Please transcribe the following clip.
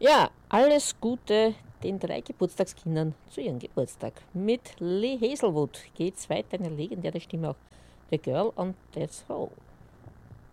Ja, alles Gute den 3 Geburtstagskindern zu ihrem Geburtstag. Mit Lee Hazelwood geht's weiter, eine legendäre Stimme auch. The Girl on Death Row.